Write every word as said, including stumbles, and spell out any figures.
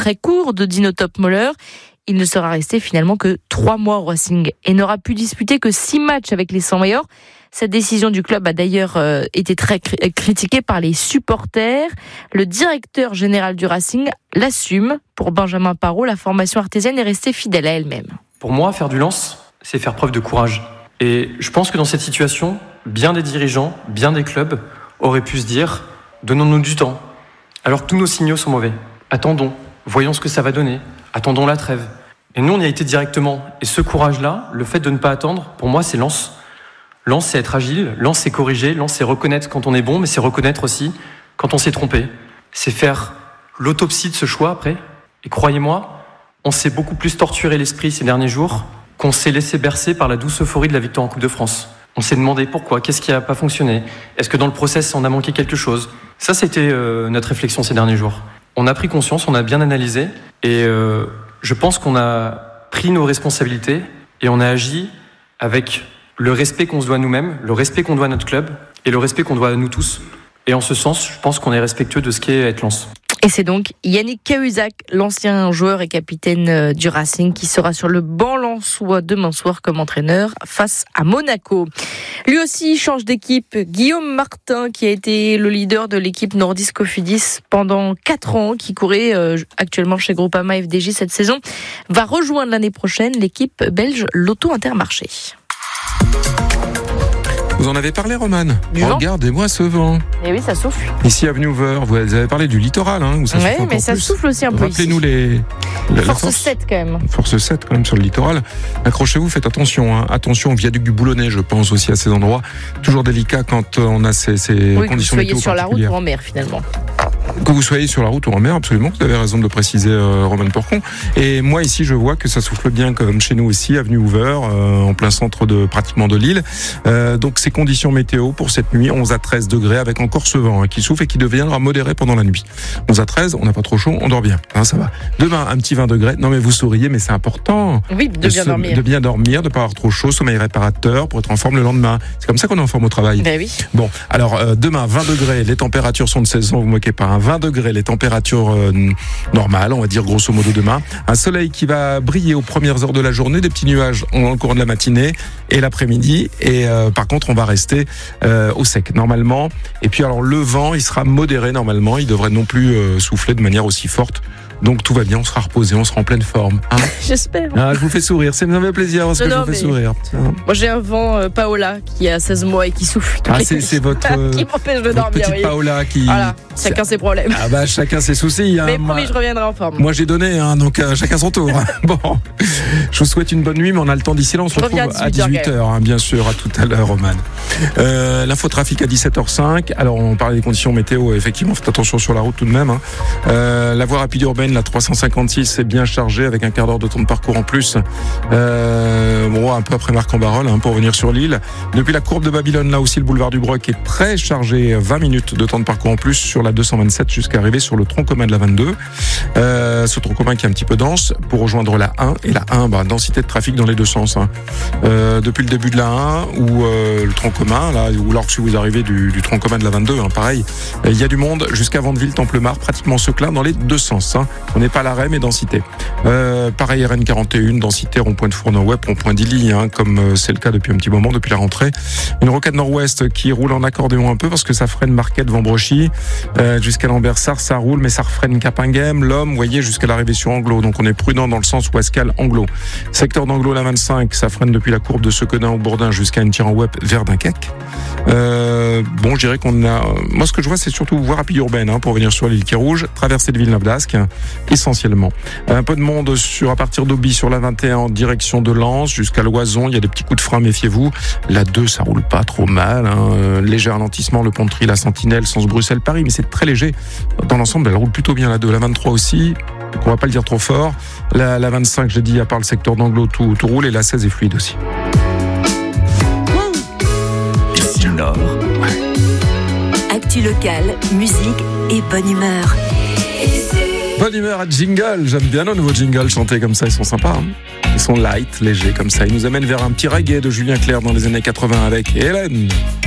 très court de Dino Toppmöller. Il ne sera resté finalement que trois mois au Racing et n'aura pu disputer que six matchs avec les cent meilleurs. Cette décision du club a d'ailleurs euh, été très cri- critiquée par les supporters. Le directeur général du Racing l'assume. Pour Benjamin Parot, la formation artésienne est restée fidèle à elle-même. Pour moi, faire du Lens, c'est faire preuve de courage. Et je pense que dans cette situation, bien des dirigeants, bien des clubs auraient pu se dire « donnons-nous du temps ». Alors que tous nos signaux sont mauvais. Attendons, voyons ce que ça va donner. Attendons la trêve. Et nous, on y a été directement. Et ce courage-là, le fait de ne pas attendre, pour moi, c'est Lens. Lens, c'est être agile. Lens, c'est corriger. Lens, c'est reconnaître quand on est bon, mais c'est reconnaître aussi quand on s'est trompé. C'est faire l'autopsie de ce choix après. Et croyez-moi, on s'est beaucoup plus torturé l'esprit ces derniers jours qu'on s'est laissé bercer par la douce euphorie de la victoire en Coupe de France. On s'est demandé pourquoi, qu'est-ce qui n'a pas fonctionné. Est-ce que dans le process, on a manqué quelque chose ? Ça, c'était euh, notre réflexion ces derniers jours. On a pris conscience, on a bien analysé et euh, je pense qu'on a pris nos responsabilités et on a agi avec le respect qu'on se doit à nous-mêmes, le respect qu'on doit à notre club et le respect qu'on doit à nous tous. Et en ce sens, je pense qu'on est respectueux de ce qu'est être Lens. Et c'est donc Yannick Cahuzac, l'ancien joueur et capitaine du Racing, qui sera sur le banc lensois demain soir comme entraîneur face à Monaco. Lui aussi change d'équipe. Guillaume Martin, qui a été le leader de l'équipe Nordisk Cofidis pendant quatre ans, qui courait euh, actuellement chez Groupama F D J cette saison, va rejoindre l'année prochaine l'équipe belge Lotto Intermarché. Vous en avez parlé, Romane ? Regardez-moi ce vent. Et oui, ça souffle. Ici, avenue Hoover, vous avez parlé du littoral, hein, où ça souffle Oui, mais ça plus. souffle aussi un peu. Rappelez-nous les... La, force, la force sept quand même. Force sept quand même sur le littoral. Accrochez-vous, faites attention. Hein. Attention au viaduc du Boulonnais, je pense aussi à ces endroits. Toujours délicat quand on a ces, ces oui, conditions météo particulières. Que vous soyez sur la route ou en mer finalement. Que vous soyez sur la route ou en mer, absolument, vous avez raison de le préciser, euh, Romane Porcon. Et moi ici, je vois que ça souffle bien comme chez nous aussi, avenue Hoover, euh, en plein centre de pratiquement de l'île. Euh, donc ces conditions météo pour cette nuit, onze à treize degrés, avec encore ce vent hein, qui souffle et qui deviendra modéré pendant la nuit. onze à treize, on n'a pas trop chaud, on dort bien, hein, ça va. Demain, un petit vingt degrés. Non mais vous souriez, mais c'est important. Oui, de, de bien se, dormir. De bien dormir, de pas avoir trop chaud, sommeil réparateur pour être en forme le lendemain. C'est comme ça qu'on est en forme au travail. Ben oui. Bon, alors euh, demain, vingt degrés, les températures sont de saison, vous ne vous moquez pas, hein, vingt degrés, les températures euh, normales, on va dire grosso modo demain. Un soleil qui va briller aux premières heures de la journée, des petits nuages au cours de la matinée et l'après-midi. Et euh, par contre, on va rester euh, au sec normalement. Et puis alors le vent, il sera modéré normalement. Il devrait non plus euh, souffler de manière aussi forte. Donc tout va bien, on sera reposé, on sera en pleine forme. Hein J'espère. Ah, je vous fais sourire, ça me fait plaisir parce non, que non, je vous fais sourire. Hein. Moi j'ai un vent euh, Paola qui a seize mois et qui souffle. Ah c'est, c'est votre euh, qui m'empêche de dormir. Petite oui. Paola qui. Voilà, chacun ses problèmes. Ah bah chacun ses soucis. Hein. Mais promis, je reviendrai en forme. Moi j'ai donné, hein, donc euh, chacun son tour. Bon, je vous souhaite une bonne nuit, mais on a le temps d'ici là. On se retrouve à dix-huit heures, hein, bien sûr. À tout à l'heure, Romane. Euh, l'infotrafic à dix-sept heures cinq. Alors on parlait des conditions météo. Effectivement, faites attention sur la route tout de même. Hein. Euh, la voie rapide urbaine, la trois cent cinquante-six, c'est bien chargé avec un quart d'heure de temps de parcours en plus. Euh, bon, un peu après Marc-en-Barœul hein, pour venir sur l'île. Depuis la courbe de Babylone, là aussi le boulevard du Broc est très chargé. vingt minutes de temps de parcours en plus sur la deux cent vingt-sept jusqu'à arriver sur le tronc commun de la vingt-deux. Euh, ce tronc commun qui est un petit peu dense pour rejoindre la un. Et la un, bah, densité de trafic dans les deux sens. Hein. Euh, depuis le début de la un ou euh, le tronc commun, là, ou alors si vous arrivez du, du tronc commun de la vingt-deux, hein, pareil, il y a du monde jusqu'à Vandeville, Templemar, pratiquement Seclin dans les deux sens. Hein. On n'est pas à l'arrêt, mais densité. Euh, pareil, R N quarante et un, densité, rond-point de Fourneau-Web, rond-point d'Illy, hein, comme euh, c'est le cas depuis un petit moment, depuis la rentrée. Une rocade nord-ouest qui roule en accordéon un peu parce que ça freine Marquette, Vambrechy, euh, jusqu'à Lambersart, ça roule, mais ça refreine Capinghem, L'Homme, vous voyez, jusqu'à l'arrivée sur Anglo. Donc on est prudent dans le sens Ouascal, Anglo. Secteur d'Anglo, la vingt-cinq, ça freine depuis la courbe de Sequedin au Bourdin jusqu'à Anne-Tiran-Web, vers Dunkerque. Euh, bon, je dirais qu'on a... Moi, ce que je vois, c'est surtout voie rapide urbaine hein, pour venir sur l'île qui est rouge, traversée de Villeneuve-d'Ascq, essentiellement. Un peu de monde sur, à partir d'Auby sur la vingt et un en direction de Lens jusqu'à Loison. Il y a des petits coups de frein, méfiez-vous. La deux, ça roule pas trop mal. Hein. Euh, léger ralentissement, le pont de Tri, la Sentinelle, sens Bruxelles-Paris, mais c'est très léger. Dans l'ensemble, elle roule plutôt bien la deux. La vingt-trois aussi, donc on va pas le dire trop fort. La, la vingt-cinq, j'ai dit, à part le secteur d'Anglo, tout, tout roule. Et la seize est fluide aussi. Ici le Nord. Ouais. Actu locale, musique et bonne humeur. Bonne humeur à Jingle, j'aime bien nos nouveaux jingles chantés comme ça, ils sont sympas. Hein, ils sont light, légers comme ça. Ils nous amènent vers un petit reggae de Julien Clerc dans les années quatre-vingts avec Hélène.